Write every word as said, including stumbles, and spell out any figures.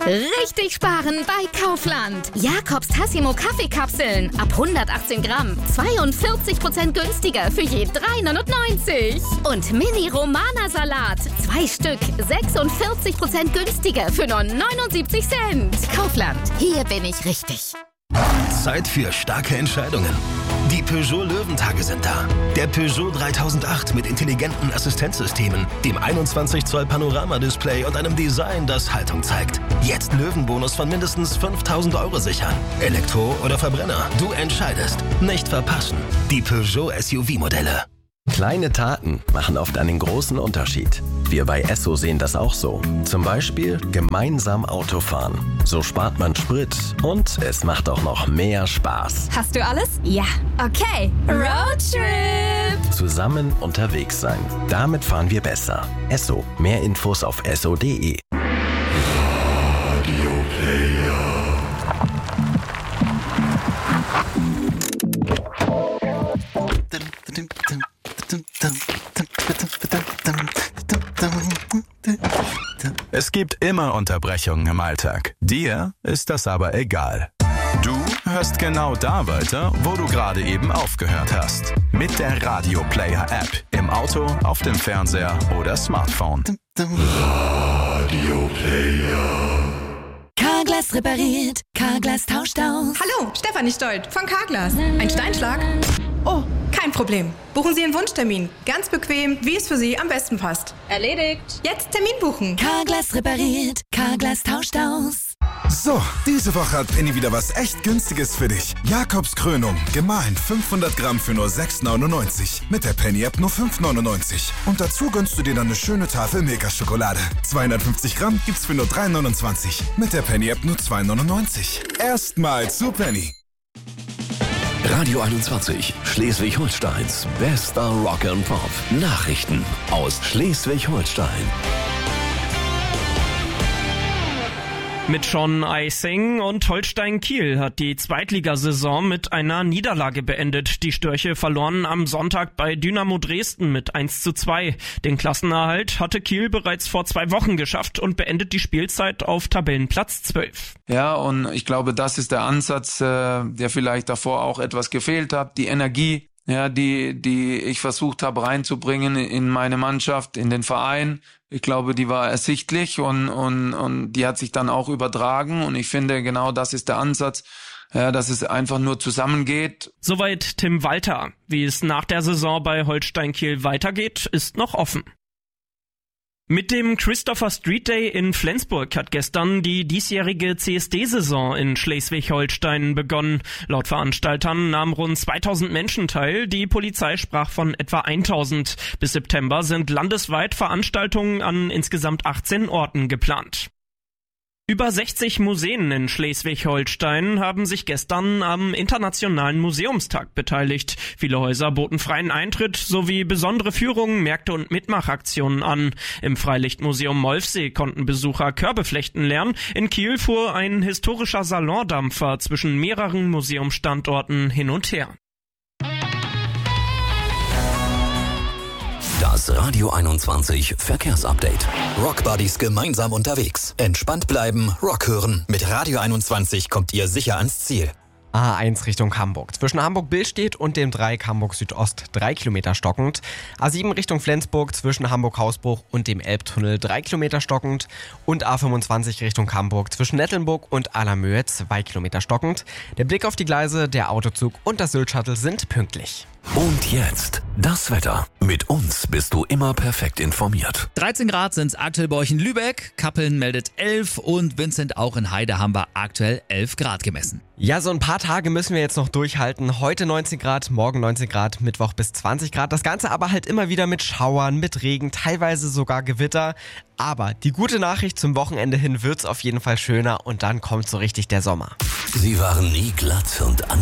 Richtig sparen bei Kaufland. Jakobs Tassimo Kaffeekapseln ab hundertachtzehn Gramm. zweiundvierzig Prozent günstiger für je drei neunundneunzig. Und Mini-Romana-Salat. Zwei Stück. sechsundvierzig Prozent günstiger für nur neunundsiebzig Cent. Kaufland. Hier bin ich richtig. Zeit für starke Entscheidungen. Die Peugeot Löwentage sind da. Der Peugeot dreitausendacht mit intelligenten Assistenzsystemen, dem einundzwanzig Zoll Panoramadisplay und einem Design, das Haltung zeigt. Jetzt Löwenbonus von mindestens fünftausend Euro sichern. Elektro oder Verbrenner, du entscheidest. Nicht verpassen. Die Peugeot S U V-Modelle. Kleine Taten machen oft einen großen Unterschied. Wir bei Esso sehen das auch so. Zum Beispiel gemeinsam Autofahren. So spart man Sprit und es macht auch noch mehr Spaß. Hast du alles? Ja. Okay. Roadtrip! Zusammen unterwegs sein. Damit fahren wir besser. Esso. Mehr Infos auf esso punkt de. Radio Player. Es gibt immer Unterbrechungen im Alltag. Dir ist das aber egal. Du hörst genau da weiter, wo du gerade eben aufgehört hast. Mit der Radio Player App. Im Auto, auf dem Fernseher oder Smartphone. Radio Player. Carglass repariert, Carglass tauscht aus. Hallo, Stefanie Stolt von Carglass. Ein Steinschlag? Oh, kein Problem. Buchen Sie einen Wunschtermin. Ganz bequem, wie es für Sie am besten passt. Erledigt. Jetzt Termin buchen. Carglass repariert, Carglass tauscht aus. So, diese Woche hat Penny wieder was echt Günstiges für dich. Jakobs Krönung, gemahlen fünfhundert Gramm für nur sechs neunundneunzig. Mit der Penny-App nur fünf neunundneunzig. Und dazu gönnst du dir dann eine schöne Tafel Milka-Schokolade. zweihundertfünfzig Gramm gibt's für nur drei neunundzwanzig. Mit der Penny-App nur zwei neunundneunzig. Erstmal zu Penny. Radio einundzwanzig, Schleswig-Holsteins bester Rock and Pop. Nachrichten aus Schleswig-Holstein. Mit Sean Eising und Holstein Kiel hat die Zweitligasaison mit einer Niederlage beendet. Die Störche verloren am Sonntag bei Dynamo Dresden mit eins zu zwei. Den Klassenerhalt hatte Kiel bereits vor zwei Wochen geschafft und beendet die Spielzeit auf Tabellenplatz zwölf. Ja, und ich glaube, das ist der Ansatz, äh, der vielleicht davor auch etwas gefehlt hat. Die Energie, ja, die, die ich versucht habe reinzubringen in meine Mannschaft, in den Verein. Ich glaube, die war ersichtlich und, und, und die hat sich dann auch übertragen. Und ich finde, genau das ist der Ansatz, ja, dass es einfach nur zusammengeht. Soweit Tim Walter. Wie es nach der Saison bei Holstein Kiel weitergeht, ist noch offen. Mit dem Christopher Street Day in Flensburg hat gestern die diesjährige C S D-Saison in Schleswig-Holstein begonnen. Laut Veranstaltern nahmen rund zweitausend Menschen teil. Die Polizei sprach von etwa tausend. Bis September sind landesweit Veranstaltungen an insgesamt achtzehn Orten geplant. Über sechzig Museen in Schleswig-Holstein haben sich gestern am Internationalen Museumstag beteiligt. Viele Häuser boten freien Eintritt sowie besondere Führungen, Märkte und Mitmachaktionen an. Im Freilichtmuseum Molfsee konnten Besucher Körbe flechten lernen. In Kiel fuhr ein historischer Salondampfer zwischen mehreren Museumsstandorten hin und her. Das Radio einundzwanzig Verkehrsupdate. Rockbuddies gemeinsam unterwegs. Entspannt bleiben, Rock hören. Mit Radio einundzwanzig kommt ihr sicher ans Ziel. A eins Richtung Hamburg. Zwischen Hamburg-Billstedt und dem Dreieck Hamburg-Südost drei Kilometer stockend. A sieben Richtung Flensburg zwischen Hamburg-Hausbruch und dem Elbtunnel drei Kilometer stockend. Und A fünfundzwanzig Richtung Hamburg zwischen Nettelnburg und Allermöhe zwei Kilometer stockend. Der Blick auf die Gleise, der Autozug und das Sylt-Shuttle sind pünktlich. Und jetzt das Wetter. Mit uns bist du immer perfekt informiert. dreizehn Grad sind es aktuell bei euch in Lübeck, Kappeln meldet elf und Vincent auch in Heide haben wir aktuell elf Grad gemessen. Ja, so ein paar Tage müssen wir jetzt noch durchhalten. Heute neunzehn Grad, morgen neunzehn Grad, Mittwoch bis zwanzig Grad. Das Ganze aber halt immer wieder mit Schauern, mit Regen, teilweise sogar Gewitter. Aber die gute Nachricht, zum Wochenende hin wird's auf jeden Fall schöner und dann kommt so richtig der Sommer. Sie waren nie glatt und an